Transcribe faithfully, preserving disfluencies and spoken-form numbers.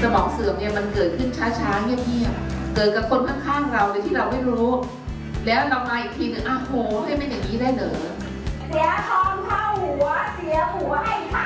สมองเสื่อมเนี่ยมันเกิดขึ้นช้าๆเงียบๆเกิดกับคนข้างๆเราโดยที่เราไม่รู้แล้วเรามาอีกทีหนึ่งอ้าวโหให้เป็นอย่างนี้ได้เหรอเสียทองเข้าหัวเสียหัวให้ขา